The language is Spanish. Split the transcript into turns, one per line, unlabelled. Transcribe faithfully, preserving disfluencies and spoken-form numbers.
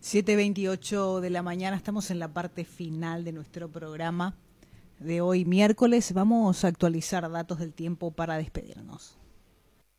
siete veintiocho de la mañana, estamos en la parte final de nuestro programa de hoy miércoles. Vamos a actualizar datos del tiempo para despedirnos.